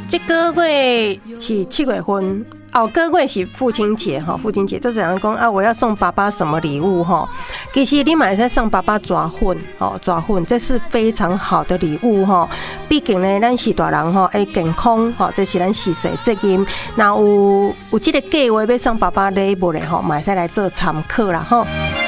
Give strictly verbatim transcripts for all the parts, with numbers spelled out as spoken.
这个月是七月份，后个月是父亲节哈，父亲节就是人讲啊，我要送爸爸什么礼物哈？其实你买在送爸爸抓粉哦，抓粉这是非常好的礼物哈。毕竟呢，咱是大人哈，爱健康哈，这是咱四岁责任。那有有这个计划要送爸爸礼物的哈，买再来做参考啦哈。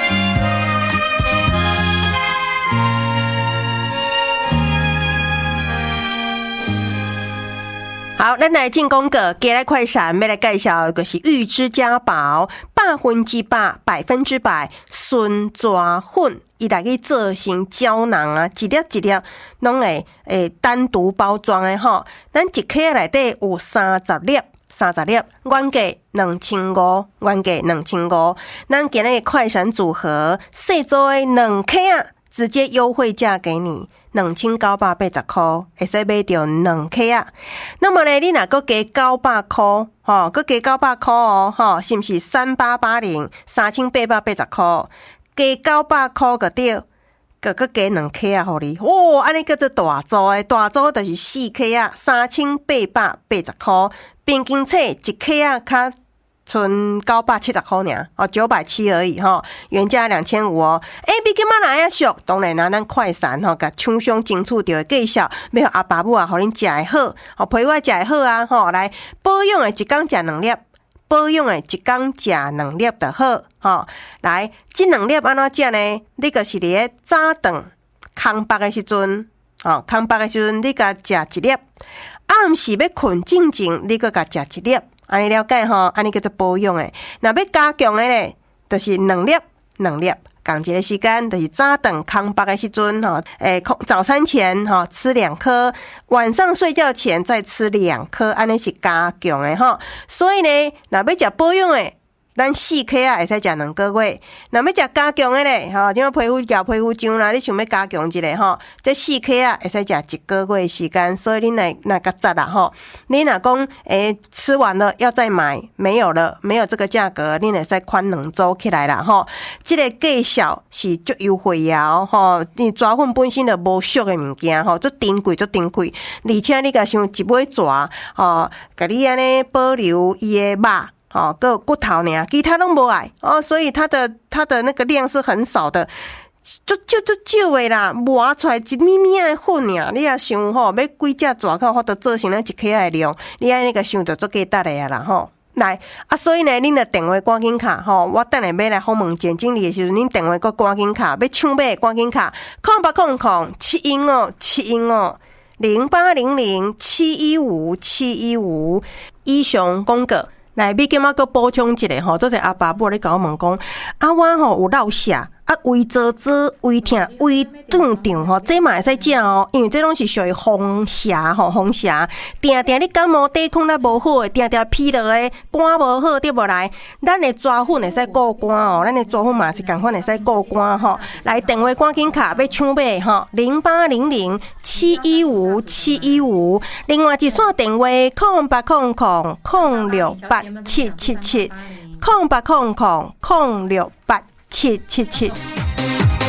好，咱来进广告，接来快闪，要来介绍就是玉之家宝百分之百、百分之百纯抓粉，伊来去做成胶囊啊，一粒一粒拢会诶单独包装的吼。咱一克内底有三十粒，三十粒，原价两千五，原价两千五。咱今日快闪组合，细组的两克啊，直接优惠价给你。两千九百八十块，会使买到两克啊。那么呢，你若搁加九百块，吼，搁加九百块哦，吼，是不是三八八零三千八百八十块？加九百块个对，个搁加两克啊，互你。哇，安尼叫做大组诶，大组就是四克啊，三千八百八十块。平均册一克啊，较剩九百七十块尔，哦，九百七而已哈，原价两千五哦。哎，比今仔哪样俗？当然啦，咱快闪吼，甲厂商争取到的介绍，要互阿爸母啊，互恁食的好，互陪我食的好啊，吼，来保养的一天食两粒，保养的一天食两粒就好，吼，来这两粒安怎食呢？你就是伫咧早顿空腹的时阵，哦，空腹的时阵，你甲食一粒，暗时要困之前，你搁甲食一粒。安尼了解吼，安尼叫做保养诶。若要加强诶咧，就是两粒，两粒。共一个时间，就是早顿空腹诶时阵吼，诶，早餐前吼吃两颗，晚上睡觉前再吃两颗，安尼是加强诶吼。所以呢，若要食保养诶。咱四克啊，会使食两个月。若要食加强的咧，吼，怎啊皮肤咬皮肤痒啦？你想要加强一下吼？这四克啊，会使食一个月的时间。所以你来那个杂啦吼，你若讲诶吃完了要再买，没有了，没有这个价格，你会使款两周起来啦吼。这个介绍是足优惠啊吼，你抓粉本身就无俗的物件吼，足珍贵足珍贵，而且你甲想一尾抓吼，甲你安尼保留伊的肉。哦，个骨头呢，其他拢无爱哦，所以它的它的那个量是很少的，就就就少的啦，磨出来一咪咪的粉呀。你也想吼，要几只蛇口或者做成咱一克的量，你安尼个想就足简单的呀啦吼。来啊，所以呢，恁的电话赶紧卡吼，我等下要来访问简经理的时阵，恁电话个赶紧卡，要抢买赶紧卡，空八空空七一五七一五零八零零七一五七一五以上广告。来，你今仔个补充一下吼，做者阿爸母咧甲我问讲，啊我吼有落痧，啊胃做做、胃痛、胃胀胀吼，这嘛会使食哦，因为这拢是属于风邪吼，风邪。定定你感冒抵抗力无好诶，定定疲劳诶，肝无好对无来，咱的抓粉会使顾肝哦，咱的抓粉嘛是共款会使顾肝吼。来电话赶紧卡要抢买吼，零八零零七一五七一五，另外一线电话空八空空空六八七七七，空八空空空六八七七七。